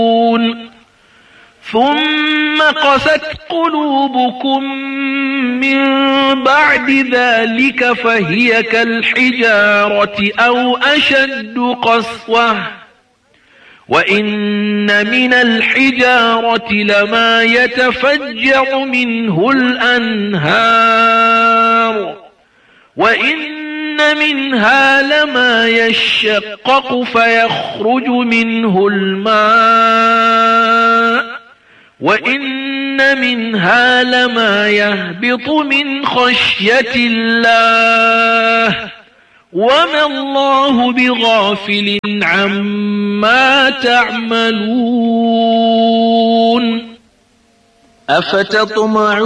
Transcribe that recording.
ثم قست قلوبكم من بعد ذلك فهي كالحجارة أو أشد قسوة وإن من الحجارة لما يتفجر منه الأنهار وإن منها لما يشقق فيخرج منه الماء وإن منها لما يهبط من خشية الله وما الله بغافل عما تعملون. أفتطمعون